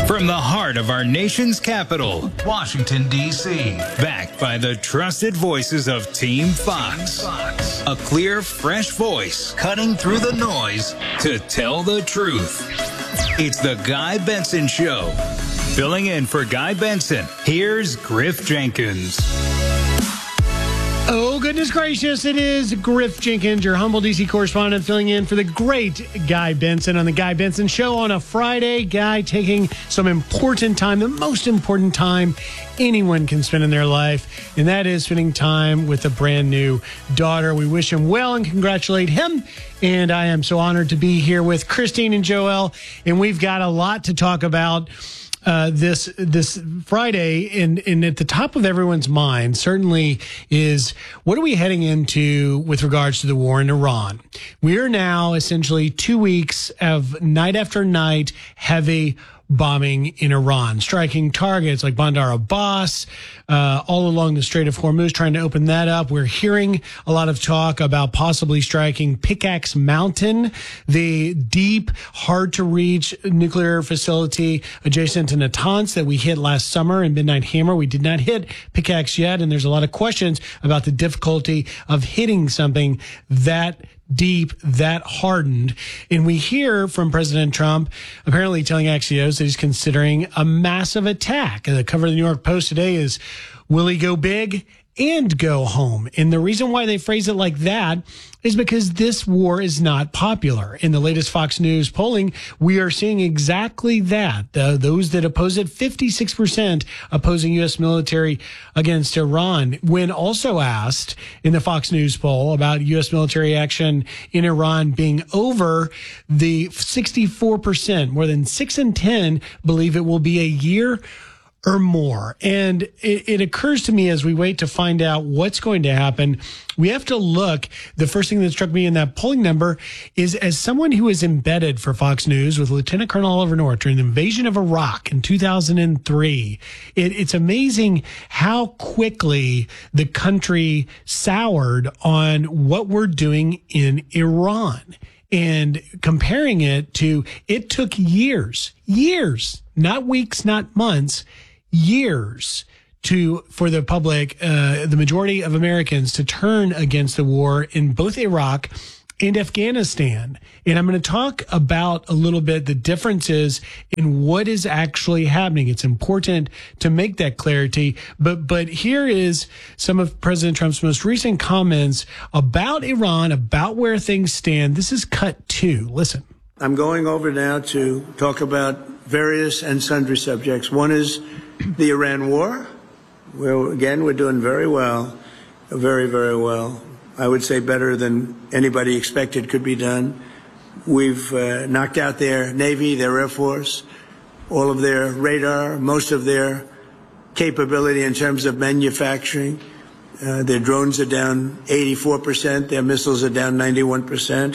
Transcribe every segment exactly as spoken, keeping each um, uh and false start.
From the heart of our nation's capital, Washington, D C, backed by the trusted voices of Team Fox. A clear, fresh voice cutting through the noise to tell the truth. It's the Guy Benson Show. Filling in for Guy Benson, here's Griff Jenkins. Oh, goodness gracious, it is Griff Jenkins, your humble D C correspondent, filling in for the great Guy Benson on the Guy Benson Show on a Friday. Guy taking some important time, the most important time anyone can spend in their life, and that is spending time with a brand new daughter. We wish him well and congratulate him, and I am so honored to be here with Christine and Joel, and we've got a lot to talk about Uh, this this Friday, and, and at the top of everyone's mind certainly is, what are we heading into with regards to the war in Iran? We are now essentially two weeks of night after night heavy bombing in Iran, striking targets like Bandar Abbas, uh, all along the Strait of Hormuz, trying to open that up. We're hearing a lot of talk about possibly striking Pickaxe Mountain, the deep, hard-to-reach nuclear facility adjacent to Natanz that we hit last summer in Midnight Hammer. We did not hit Pickaxe yet, and there's a lot of questions about the difficulty of hitting something that deep, that hardened. And we hear from President Trump apparently telling Axios that he's considering a massive attack. And the cover of the New York Post today is, will he go big and go home? And the reason why they phrase it like that is because this war is not popular. In the latest Fox News polling, we are seeing exactly that. The, those that oppose it, fifty-six percent opposing U S military against Iran. When also asked in the Fox News poll about U S military action in Iran being over, the sixty-four percent, more than six in ten, believe it will be a year or more. And it, it occurs to me as we wait to find out what's going to happen, we have to look. The first thing that struck me in that polling number is, as someone who is embedded for Fox News with Lieutenant Colonel Oliver North during the invasion of Iraq in two thousand three, it, it's amazing how quickly the country soured on what we're doing in Iran. And comparing it to, it took years, years, not weeks, not months, years to, for the public, uh, the majority of Americans to turn against the war in both Iraq and Afghanistan. And I'm going to talk about a little bit the differences in what is actually happening. It's important to make that clarity. But, but here is some of President Trump's most recent comments about Iran, about where things stand. This is cut two. Listen. I'm going over now to talk about various and sundry subjects. One is the Iran war. Well, again, we're doing very well, very, very well. I would say better than anybody expected could be done. We've uh, knocked out their Navy, their Air Force, all of their radar, most of their capability in terms of manufacturing. Uh, their drones are down eighty-four percent. Their missiles are down ninety-one percent.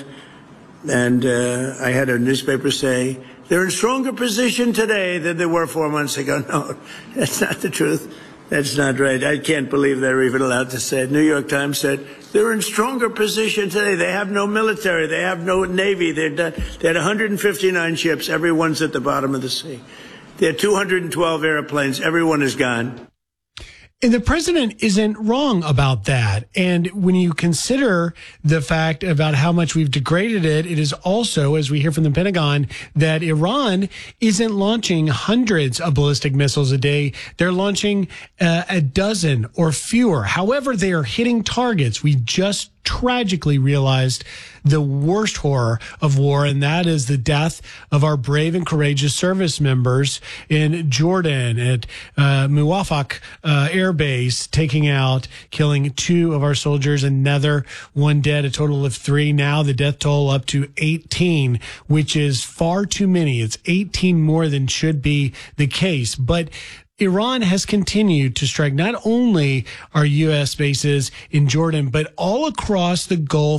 And uh, I had a newspaper say, they're in stronger position today than they were four months ago. No, that's not the truth. That's not right. I can't believe they're even allowed to say it. New York Times said they're in stronger position today. They have no military. They have no Navy. They're done. They had one hundred fifty-nine ships. Everyone's at the bottom of the sea. They had two hundred twelve airplanes. Everyone is gone. And the president isn't wrong about that. And when you consider the fact about how much we've degraded it, it is also, as we hear from the Pentagon, that Iran isn't launching hundreds of ballistic missiles a day. They're launching uh, a dozen or fewer. However, they are hitting targets. We just tragically realized the worst horror of war, and that is the death of our brave and courageous service members in Jordan at uh, Muwafaq uh, Air Base, taking out, killing two of our soldiers, another one dead, a total of three. Now the death toll up to eighteen, which is far too many. It's eighteen more than should be the case. But Iran has continued to strike not only our U S bases in Jordan, but all across the Gulf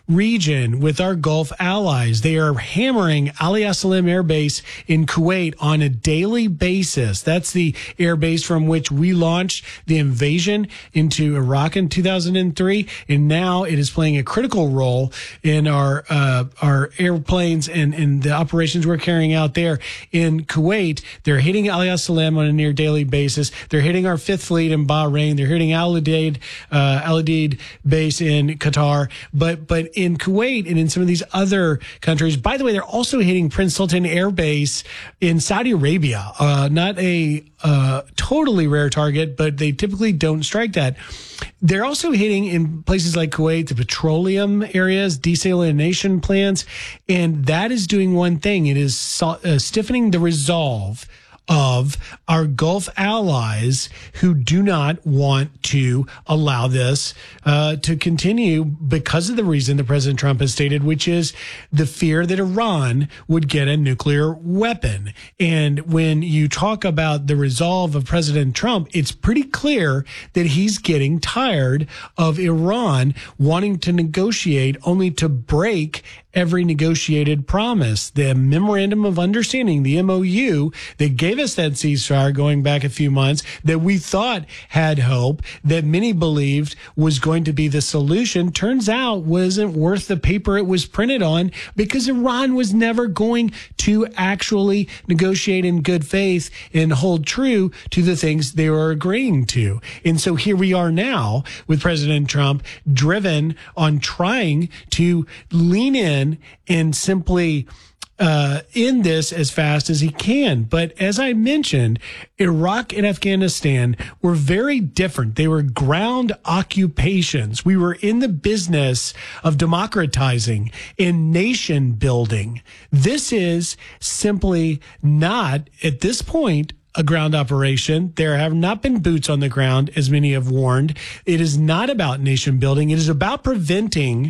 region with our Gulf allies. They are hammering Ali Salim Air Base in Kuwait on a daily basis. That's the air base from which we launched the invasion into Iraq in two thousand three, and now it is playing a critical role in our uh, our airplanes and, and the operations we're carrying out there in Kuwait. They're hitting Ali Salim on a near daily basis. They're hitting our Fifth Fleet in Bahrain. They're hitting Al Udeid, uh, Al Udeid base in Qatar. But but in Kuwait and in some of these other countries, by the way, they're also hitting Prince Sultan Air Base in Saudi Arabia. Uh, not a uh, totally rare target, but they typically don't strike that. They're also hitting in places like Kuwait, the petroleum areas, desalination plants, and that is doing one thing. It is so, uh, stiffening the resolve of our Gulf allies who do not want to allow this uh, to continue because of the reason that President Trump has stated, which is the fear that Iran would get a nuclear weapon. And when you talk about the resolve of President Trump, it's pretty clear that he's getting tired of Iran wanting to negotiate only to break every negotiated promise. The Memorandum of Understanding, the M O U, that gave us that ceasefire going back a few months, that we thought had hope, that many believed was going to be the solution, turns out wasn't worth the paper it was printed on, because Iran was never going to actually negotiate in good faith and hold true to the things they were agreeing to. And so here we are now with President Trump driven on trying to lean in and simply uh, end this as fast as he can. But as I mentioned, Iraq and Afghanistan were very different. They were ground occupations. We were in the business of democratizing and nation building. This is simply not, at this point, a ground operation. There have not been boots on the ground, as many have warned. It is not about nation building. It is about preventing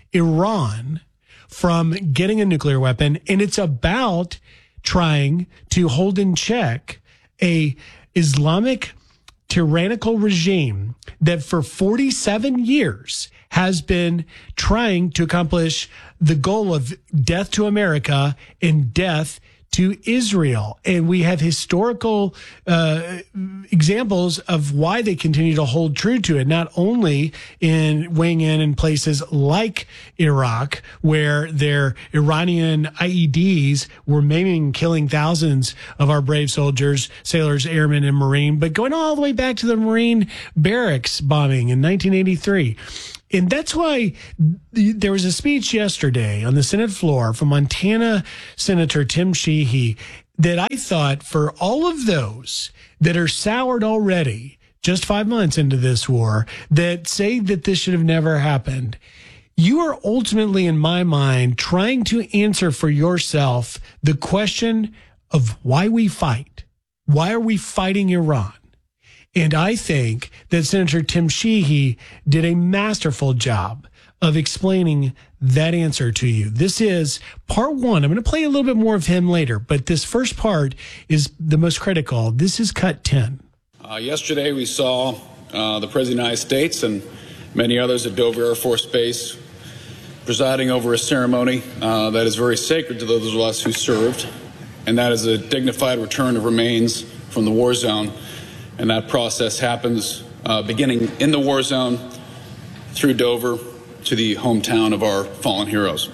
Iran from getting a nuclear weapon, and it's about trying to hold in check a Islamic tyrannical regime that for forty-seven years has been trying to accomplish the goal of death to America and death to Israel. And we have historical uh, examples of why they continue to hold true to it, not only in weighing in in places like Iraq, where their Iranian I E Ds were maiming and killing thousands of our brave soldiers, sailors, airmen, and Marine, but going all the way back to the Marine barracks bombing in nineteen eighty-three. And that's why there was a speech yesterday on the Senate floor from Montana Senator Tim Sheehy that I thought, for all of those that are soured already just five months into this war, that say that this should have never happened, you are ultimately, in my mind, trying to answer for yourself the question of why we fight. Why are we fighting Iran? And I think that Senator Tim Sheehy did a masterful job of explaining that answer to you. This is part one. I'm going to play a little bit more of him later, but this first part is the most critical. This is cut ten. Uh, yesterday, we saw uh, the President of the United States and many others at Dover Air Force Base presiding over a ceremony uh, that is very sacred to those of us who served, and that is a dignified return of remains from the war zone. And that process happens uh, beginning in the war zone through Dover to the hometown of our fallen heroes.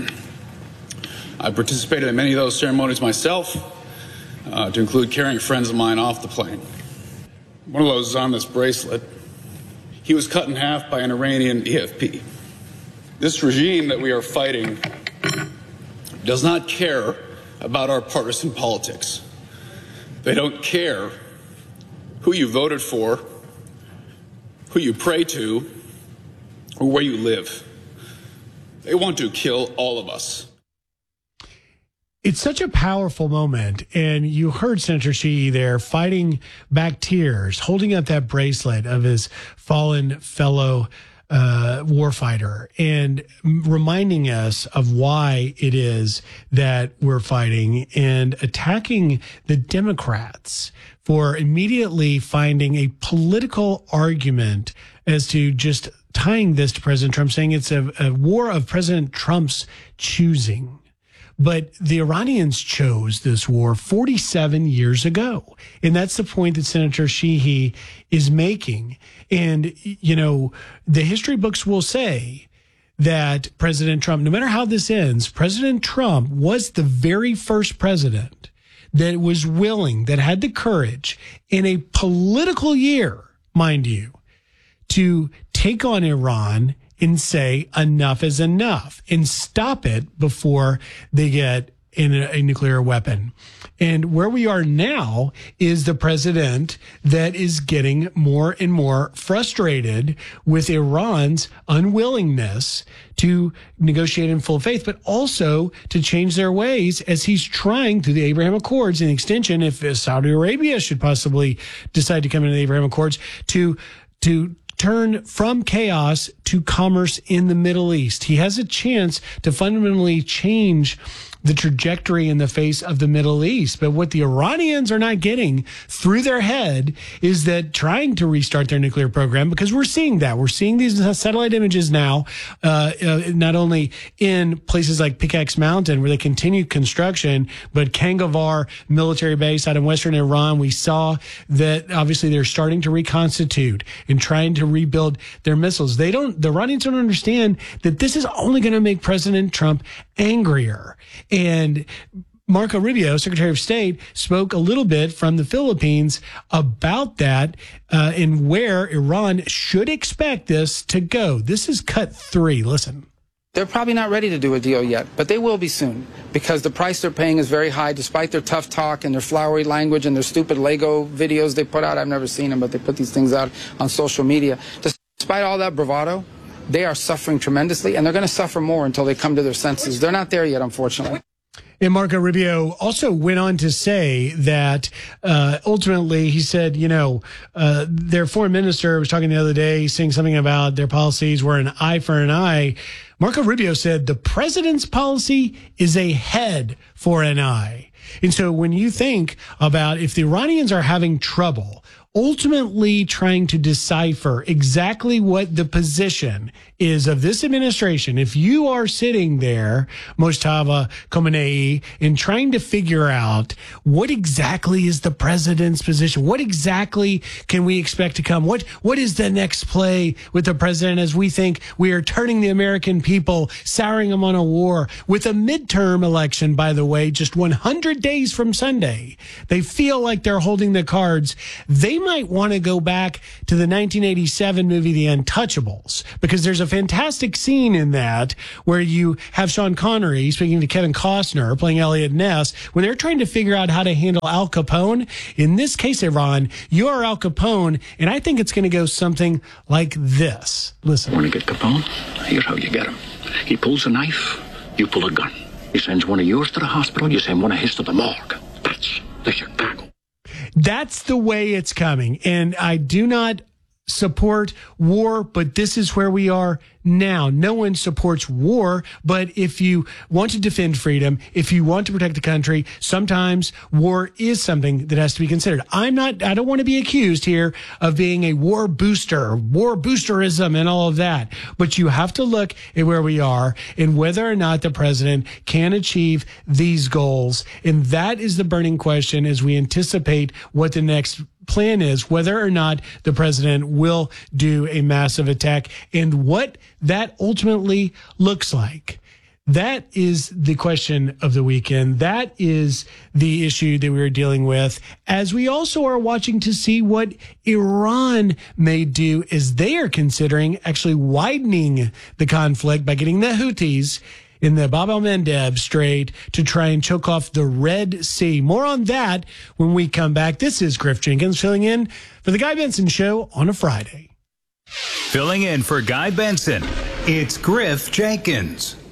I participated in many of those ceremonies myself, uh, to include carrying friends of mine off the plane. One of those is on this bracelet. He was cut in half by an Iranian E F P. This regime that we are fighting does not care about our partisan politics. They don't care who you voted for, who you pray to, or where you live. They want to kill all of us. It's such a powerful moment, and you heard Senator Sheehy there fighting back tears, holding up that bracelet of his fallen fellow uh, warfighter, and reminding us of why it is that we're fighting, and attacking the Democrats for immediately finding a political argument as to just tying this to President Trump, saying it's a, a war of President Trump's choosing. But the Iranians chose this war forty-seven years ago. And that's the point that Senator Sheehy is making. And, you know, the history books will say that President Trump, no matter how this ends, President Trump was the very first president that was willing, that had the courage in a political year, mind you, to take on Iran and say enough is enough and stop it before they get in a, a nuclear weapon. And where we are now is the president that is getting more and more frustrated with Iran's unwillingness to negotiate in full faith, but also to change their ways as he's trying through the Abraham Accords, in extension, if Saudi Arabia should possibly decide to come into the Abraham Accords, to to turn from chaos to commerce in the Middle East. He has a chance to fundamentally change the trajectory in the face of the Middle East. But what the Iranians are not getting through their head is that trying to restart their nuclear program, because we're seeing that. We're seeing these satellite images now, uh, uh, not only in places like Pickaxe Mountain, where they continue construction, but Kangavar military base out in western Iran. We saw that obviously they're starting to reconstitute and trying to rebuild their missiles. They don't, the Iranians don't understand that this is only going to make President Trump angrier. And Marco Rubio, Secretary of State, spoke a little bit from the Philippines about that uh, and where Iran should expect this to go. This is cut three. Listen. They're probably not ready to do a deal yet, but they will be soon, because the price they're paying is very high, despite their tough talk and their flowery language and their stupid Lego videos they put out. I've never seen them, but they put these things out on social media. Despite all that bravado, they are suffering tremendously, and they're going to suffer more until they come to their senses. They're not there yet, unfortunately. And Marco Rubio also went on to say that uh, ultimately, he said, you know, uh, their foreign minister was talking the other day, saying something about their policies were an eye for an eye. Marco Rubio said the president's policy is a head for an eye. And so when you think about if the Iranians are having trouble ultimately trying to decipher exactly what the position is of this administration, if you are sitting there, Mojtaba Khamenei, and trying to figure out what exactly is the president's position, what exactly can we expect to come, what what is the next play with the president as we think we are turning the American people, souring them on a war with a midterm election, by the way, just one hundred days from Sunday. They feel like they're holding the cards. They might want to go back to the nineteen eighty-seven movie, The Untouchables, because there's a fantastic scene in that where you have Sean Connery speaking to Kevin Costner playing Elliot Ness when they're trying to figure out how to handle Al Capone. In this case, Iran, you are Al Capone, and I think it's going to go something like this. Listen. Want to get Capone? Here's how you get him. He pulls a knife, you pull a gun. He sends one of yours to the hospital, you send one of his to the morgue. That's the Chicago. That's the way it's coming. And I do not support war, but this is where we are now. No one supports war, but if you want to defend freedom, if you want to protect the country, sometimes war is something that has to be considered. I'm not, I don't want to be accused here of being a war booster, war boosterism and all of that, but you have to look at where we are and whether or not the president can achieve these goals. And that is the burning question as we anticipate what the next plan is, whether or not the president will do a massive attack and what that ultimately looks like. That is the question of the weekend. That is the issue that we're dealing with, as we also are watching to see what Iran may do as they are considering actually widening the conflict by getting the Houthis in the Bab el-Mandeb Strait to try and choke off the Red Sea. More on that when we come back. This is Griff Jenkins filling in for the Guy Benson Show on a Friday. Filling in for Guy Benson, it's Griff Jenkins.